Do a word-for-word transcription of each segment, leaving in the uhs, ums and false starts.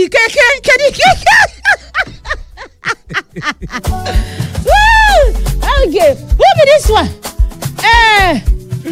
Kenny Kenny Kenny Okay, who be this one? Eh,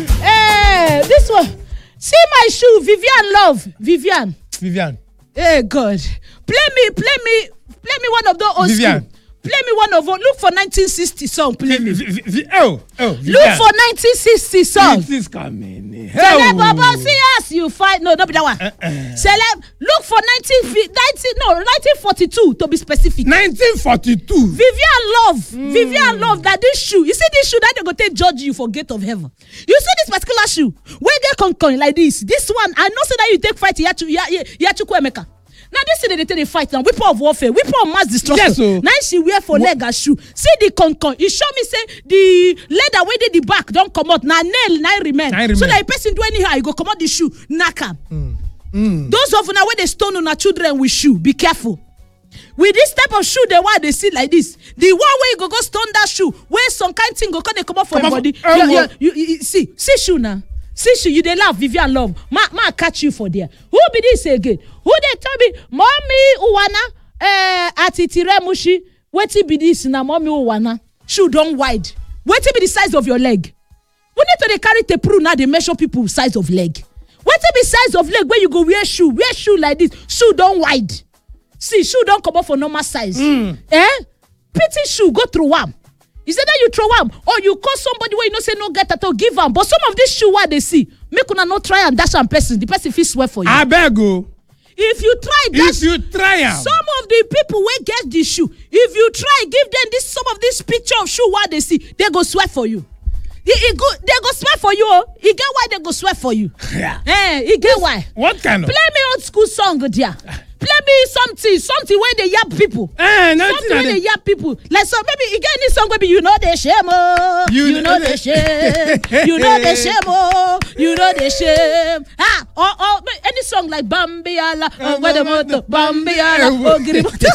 eh, this one. See my shoe, Vivian Love, Vivian. Vivian. Hey God, play me, play me, play me one of those old Vivian. school. Play me one of look for nineteen sixty song. Play me. V- v- v- oh, oh. Vivian. Look for nineteen sixty song. It is coming. Celeb Baba, see us, you fight. No, don't be that one. Uh-uh. Celeb, look for nineteen, nineteen, no, nineteen forty-two to be specific. nineteen forty-two. Vivian Love, mm. Vivian Love. That this shoe. You see this shoe that they go take judge you for gate of heaven. You see this particular shoe. Where they con con like this. This one, I know say that you take fight. You have to, you have to Emeka. Now this thing they take the fight now. Weapon of warfare, weapon of mass destruction. Yes, so. Now she wear for leg and shoe. See the con con. You show me say the leather where they the back don't come out. Now nail now remain. remain. So that a person do anyhow, you go come out the shoe, naka. Mm. Mm. Those of now where they stone on our children with shoe, be careful. With this type of shoe, the one they see like this. The one where you go go stone that shoe, where some kind thing go come they come out for your body. For, um, yeah, yeah, you, you, you, see, see shoe now. See shoe, you they laugh, Vivian Love. Ma, ma catch you for there. Who be this again? Who they tell me, mommy uwana eh atitire mushi. Wetin be this now, mommy uwana? Shoe don't wide. Wetin be the size of your leg? We need to they carry the prune now. They measure people size of leg. Wetin be size of leg where you go wear shoe? Wear shoe like this. Shoe don't wide. See, shoe don't come up for normal size. Mm. Eh? Pretty shoe go through one. Is it that you throw them or you call somebody where you know say no get at all give them? But some of these shoe what they see, make una not try and dash and person. The person feel swear for you. I beg you. If you try that, if you try am. Some of the people will get the shoe. If you try, give them this some of this picture of shoe what they see, they go swear for you. He, he go, they go swear for you. Oh. He get why they go swear for you. Yeah. Eh, he get why. What kind of? Play me old school song, dear. Play me something, something where they yap people. Eh, something where they yap people. Like so, maybe you get any song, maybe you know the shame, oh. You, you know, know the shame. You know the shame, oh. You know the shame. Ah, or, or any song like Bambiala, oh, where the motor, Bambiala, oh, Girimoto.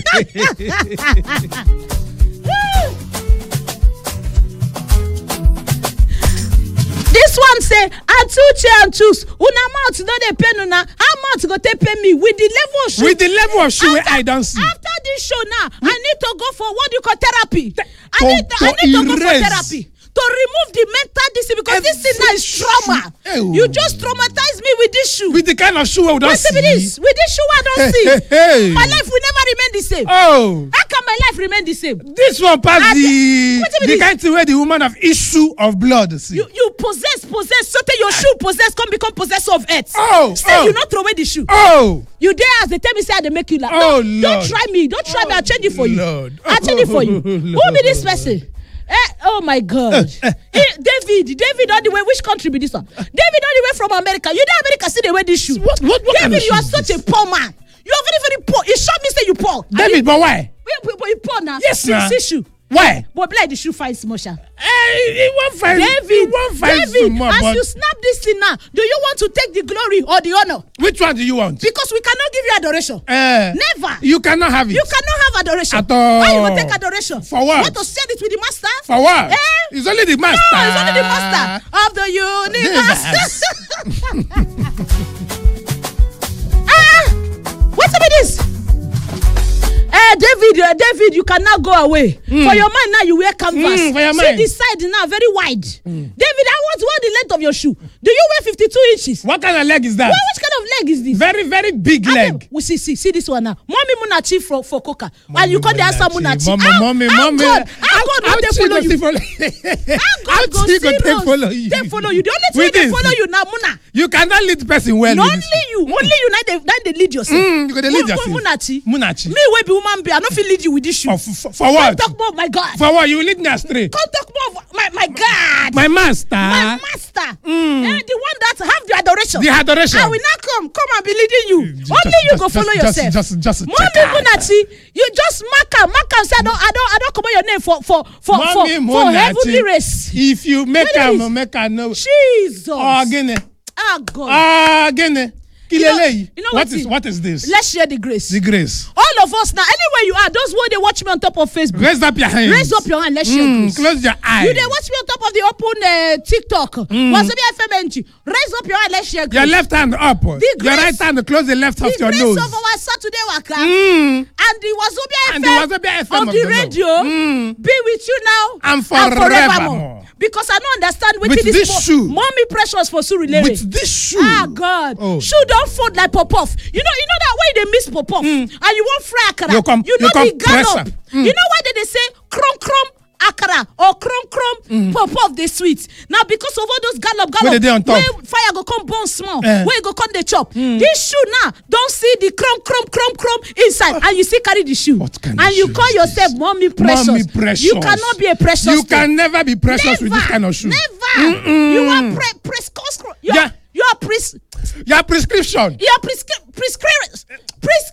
This one say, I two chair and choose. Una mouth no dey pay una. How mouth go take pay me with the level of shoe? With the level of shoe after, I don't see. After this show now, mm. I need to go for what do you call therapy. To, I need to, to I need to go for erase. therapy. To remove the mental disease because Every this thing now is trauma. Ew. You just traumatize me with this shoe. With the kind of shoe I don't see. With this, with this shoe I don't hey, see. Hey, hey. My life will never remain the same. Oh. How can my life remain the same? This one pass I, the the kind of where the woman have issue of blood. See. You you possess, possess, so that your shoe possess, come become possessor of earth. Oh. Still, oh. you not throw away the shoe. Oh. You dare as they tell me say I they make you laugh. Oh, no, Lord. Don't try me. Don't try oh, me. I'll change it for you. Lord. I'll change it for you. Oh, Who be this person? Eh, oh my God. Uh, uh, he, David, David all the way. Which country be this one? David all the way from America. You know America see they wear this shoe. What, what, what David, kind of you are shoe such this? a poor man. You are very, very poor. It showed me say you poor. David, but why? But you poor now. Yes, see, nah. see shoe. Why? But like the shoe finds motion. Hey, he won't find. David, he won't find David, more, as but you snap this thing now, do you want to take the glory or the honor? which one do you want? Because we cannot give you adoration. Uh, Never. You cannot have it. You cannot have adoration. At all. Why you want to take adoration? For what? You want to share it with the master? For what? Eh? It's only the master. No, it's only the master of the universe. Ah, what's up with this? Eh, David, uh, David, you cannot go away. Mm. For your mind now, you wear canvas. Mm, for your See mind. the side now, very wide. Mm. David, I want what the length of your shoe. Do you wear fifty-two inches? What kind of leg is that? Well, which kind of leg is this? Very, very big I leg. mean, we see, see, see this one now. Mommy Munachi for, for Coca. And you call the answer Munachi. Mommy, how, mommy, how mommy. God, how God how will they follow you? Follow How God go they serious? follow you? They follow you. The only thing With they this. follow you now, Muna. You cannot lead the person well. Not only you, only you now they, now they lead yourself. Mm, you can lead yourself. Munachi. Munachi. Me wey be woman be, I don't feel lead you with this shoe. Oh, for, for what? Come talk more, my God. For what? You lead me astray. Come talk more, of my my God. My master. My master. Mm. Eh, the one that have the adoration. The adoration. I will not come. Come and be leading you. Just, only just, you just, go follow just, yourself. Just, just, just Mommy Munachi, you just mark am, mark am. Say I don't, I don't, I don't come on your name for for for for, for heavenly race. If you make am, make am no. Jesus. Oh, again. Ah God. Ah, again. You know, you know what what is it, what is this? Let's share the grace. The grace. All all of us now, anywhere you are, those who they watch me on top of Facebook, Raise up your hands. raise up your hand. Let's share Mm, this. close your eyes. You they watch me on top of the open uh, TikTok. Mm. F M N G. Raise up your hand. Let's share Your grace. left hand up. The Your grace- right hand close the left of The your grace nose. of our Saturday waka. Mm. And the Wazobia And F M, the Wazobia F M on of the the Lord. radio Mm. be with you now And forevermore. Because I don't understand what With this, this mo- shoe. Mommy precious for Surulere. With this shoe. Ah God, Oh. shoe don't fold like pop-off. You know, you know that way they miss pop-off, and you want fry akara. You come- you know you come the gallop. press am. You know why did they say crum crum akara or crum crum pop-off the sweet? Now because of all those gallop gallop, Where they dey on top? where fire go come burn small, Eh. where you go come the chop. This shoe now don't see the crum crum crum crum inside, and you still carry the shoe, What kind of and you shoe call is yourself this? mommy precious. Mommy precious. You cannot be a precious. You thing. can never be precious Never, with this kind of shoe. Never. You are pre prescos. You are Yeah. you are pres Your prescription. you are prescri prescri pres.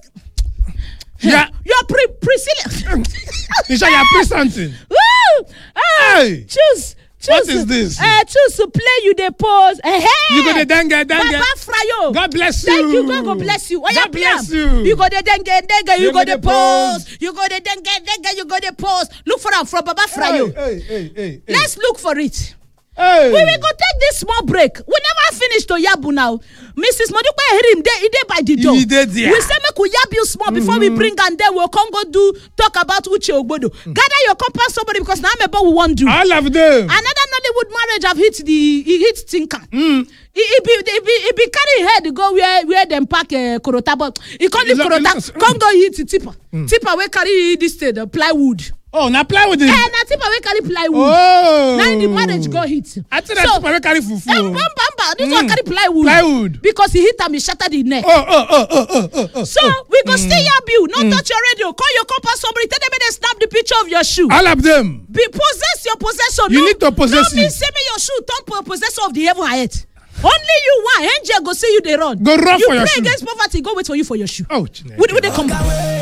Yeah. You are pre Priscilla. Isha, you pre something. Woo! Ah, Hey. choose. Choose. What is this? Uh, choose to play you the pose. Uh, hey. You go the dengue, dengue. Baba Frayo. God bless you. Thank you. God go bless you. Oh, God bless you. You go the dengue, dengue. You, You go, go the the pose. pose. You go the dengue, dengue. You go the pose. Look for them from Baba Frayo. Hey, hey, hey, hey. Let's look for it. Hey. We will go take this small break. We never finish to Yabu now. Missus Modupe hear him there, he there by the door. He dey there. We say make we yab you small before we bring and then we'll come go do talk about Uche Ogbodo. Gather your compass somebody because now I'm about we want do. All of them. Another Nollywood marriage have hit the he hit Tinker. Mm. He, he be he be he be carry head go where where them park uh, Korota, but he can't leave Look, Korota. look, Come go hit the tipper. Mm. Tipper we carry this uh, the plywood. Oh, now play with it. Eh, na tipper we carry plywood. Oh. Now the marriage go hit. I think that's why we carry fufu. Eh, bam, bam, bam. This one carry plywood. Plywood. Because he hit him, he shattered the neck. Oh, oh, oh, oh, oh, oh, oh. So we go stay yab you, not touch your radio. Call your compass somebody, tell them they snap the picture of your shoe. All of them. Be possess your possession. You no, need to possess no mean it. say me your shoe turn po- possessor of the heaven and earth. Only you want angel go see you they run. Go run you for your pray shoe. against poverty, go wait for you for your shoe. Oh, Would would they come back?